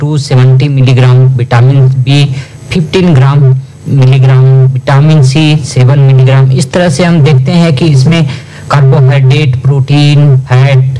To 70 milligram, vitamin B 15 milligram, vitamin C 7 milligram. इस तरह से हम देखते हैं कि इसमें कार्बोहाइड्रेट, प्रोटीन, फैट,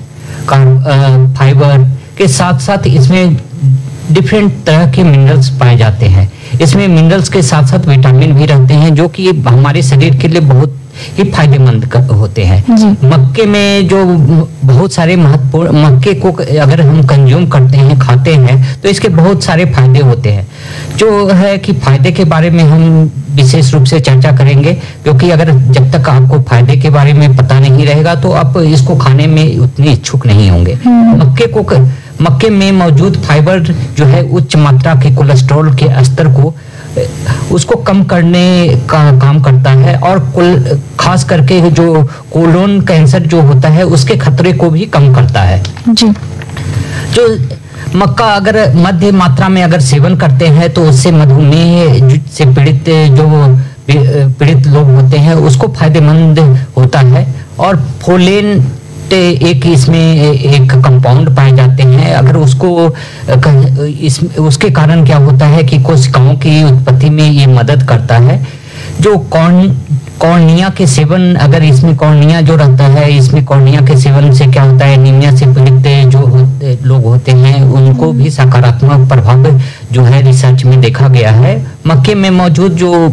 फाइबर के साथ साथ इसमें डिफरेंट तरह के मिनरल्स पाए जाते हैं। इसमें मिनरल्स के साथ साथ विटामिन भी रहते हैं जो कि हमारे शरीर के लिए बहुत ही फायदेमंद होते हैं। मक्के में जो बहुत सारे महत्वपूर्ण, मक्के को अगर हम कंज्यूम करते हैं, खाते हैं, तो इसके बहुत सारे फायदे होते हैं। जो है कि फायदे के बारे में हम विशेष रूप से चर्चा करेंगे, क्योंकि अगर जब तक आपको फायदे के बारे में पता नहीं रहेगा तो आप इसको खाने में उतने इच्छुक नहीं होंगे। मक्के में मौजूद फाइबर जो है उच्च मात्रा के कोलेस्ट्रॉल के स्तर को उसको कम करने का काम करता है और खास करके जो कोलोन कैंसर जो होता है उसके खतरे को भी कम करता है जी। जो मक्का अगर मध्य मात्रा में अगर सेवन करते हैं तो उससे मधुमेह से पीड़ित लोग होते हैं उसको फायदेमंद होता है। और फोलेन एक इसमें एक कंपाउंड पाए जाते हैं, अगर उसको उसके कारण क्या होता है कि कोशिकाओं की उत्पत्ति में ये मदद करता है। जो कॉर्निया के सेवन, अगर इसमें कॉर्निया जो रहता है, इसमें कॉर्निया के सेवन से क्या होता है, एनीमिया से पीड़ित जो लोग होते हैं उनको भी सकारात्मक प्रभाव जो है रिसर्च में देखा गया है। मक्के में मौजूद जो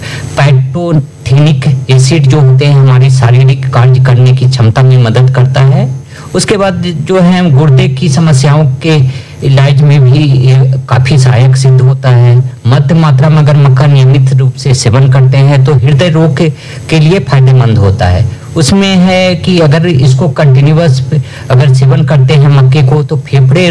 पैटोथेनिक एसिड जो होते हैं हमारी शारीरिक कार्य करने की क्षमता में मदद करता है। उसके बाद जो है गुर्दे की समस्याओं के इलाज में भी काफी सहायक सिद्ध होता है। मध्य मात्रा में अगर मक्का नियमित रूप से सेवन करते हैं तो हृदय रोग के लिए फायदेमंद होता है। उसमें है कि अगर इसको कंटिन्यूअस अगर सेवन करते हैं मक्के को तो फेफड़े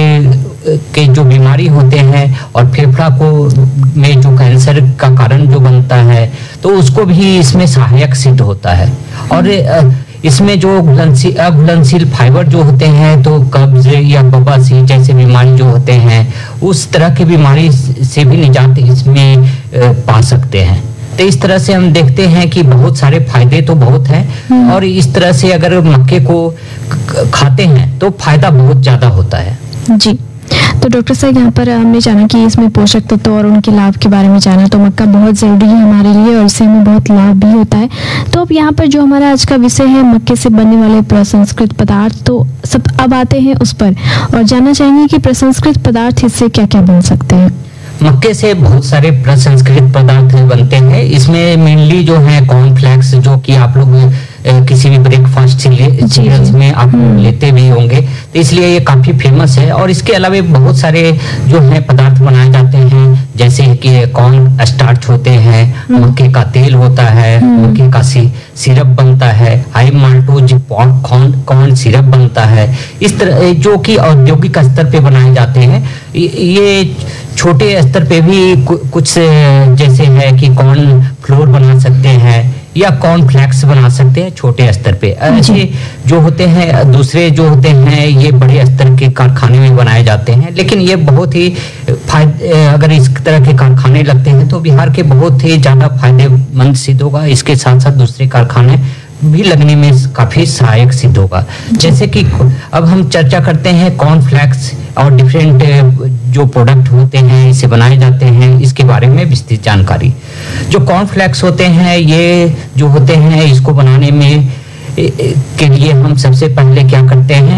के जो बीमारी होते हैं और फेफड़ा को में जो कैंसर का कारण जो बनता है तो उसको भी इसमें सहायक सिद्ध होता है। और इसमें जो अघुलनशील फाइबर जो होते हैं तो कब्ज या बवासीर जैसे बीमारी जो होते हैं उस तरह की बीमारी से भी निजात इसमें पा सकते हैं। तो इस तरह से हम देखते हैं कि बहुत सारे फायदे तो बहुत हैं और इस तरह से अगर मक्के को खाते हैं तो फायदा बहुत ज्यादा होता है जी। तो डॉक्टर साहब यहाँ पर हमने जाना कि इसमें पोषक तत्व और उनके लाभ के बारे में जाना, तो मक्का बहुत ज़रूरी है हमारे लिए और इससे हमें बहुत लाभ भी होता है। तो अब यहाँ पर जो हमारा आज का विषय है मक्के से बनने वाले प्रसंस्कृत पदार्थ, तो सब अब आते हैं उस पर और जानना चाहेंगे कि प्रसंस्कृत पदार्थ इससे क्या क्या बन सकते हैं। मक्के से बहुत सारे प्रसंस्कृत पदार्थ बनते हैं। इसमें मेनली जो है कॉर्नफ्लेक्स जो कि आप लोग किसी भी ब्रेकफास्ट सीरियल्स में आप लेते भी होंगे, तो इसलिए ये काफी फेमस है। और इसके अलावा बहुत सारे जो है पदार्थ बनाए जाते हैं जैसे कि कॉर्न स्टार्च होते हैं, मक्के का तेल होता है, मक्के का सिरप बनता है, हाई माल्टोज कॉर्न सिरप बनता है। इस तरह जो कि औद्योगिक स्तर पे बनाए जाते हैं। ये छोटे स्तर पे भी कुछ जैसे है कि कॉर्न फ्लोर बना सकते हैं या कॉर्न फ्लेक्स बना सकते हैं छोटे स्तर पे। ऐसे जो होते हैं दूसरे जो होते हैं ये बड़े स्तर के कारखाने में बनाए जाते हैं। लेकिन ये बहुत ही अगर इस तरह के कारखाने लगते हैं तो बिहार के बहुत ही ज्यादा फायदेमंद सिद्ध होगा। इसके साथ साथ दूसरे कारखाने भी लगने में काफी सहायक सिद्ध होगा। जैसे कि अब हम चर्चा करते हैं कॉर्नफ्लेक्स और डिफरेंट जो प्रोडक्ट होते हैं इसे बनाए जाते हैं इसके बारे में विस्तृत जानकारी। जो कॉर्नफ्लेक्स होते हैं ये जो होते हैं इसको बनाने में के लिए हम सबसे पहले क्या करते हैं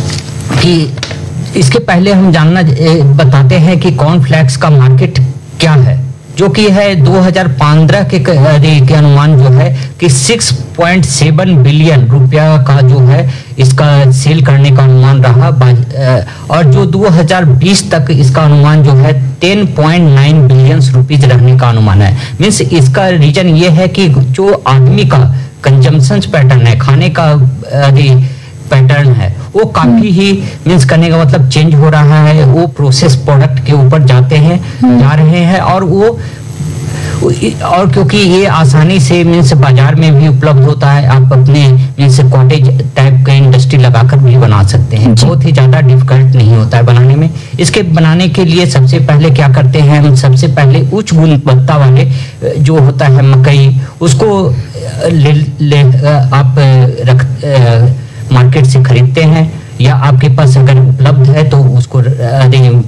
कि इसके पहले हम बताते हैं कि कॉर्नफ्लेक्स का मार्केट क्या है, जो कि है 2015 के अनुमान जो है कि 6.7 बिलियन रुपया का जो है इसका सेल करने का अनुमान रहा। और जो 2020 तक इसका अनुमान जो है 10.9 बिलियन रुपीज रहने का अनुमान है। मीन्स इसका रीजन ये है कि जो आदमी का कंजम्पशन पैटर्न है, खाने का पैटर्न है वो काफी ही मीन्स करने का मतलब चेंज हो रहा है। वो प्रोसेस प्रोडक्ट के ऊपर जा रहे हैं और क्योंकि ये आसानी से मीन्स बाजार में भी उपलब्ध होता है, आप अपने मीन्स कॉटेज टाइप का इंडस्ट्री लगाकर भी बना सकते हैं। बहुत ही ज्यादा डिफिकल्ट नहीं होता है बनाने में। इसके बनाने के लिए सबसे पहले क्या करते हैं हम, सबसे पहले उच्च गुणवत्ता वाले जो होता है मकई उसको आप मार्केट से खरीदते हैं या आपके पास अगर उपलब्ध है तो उसको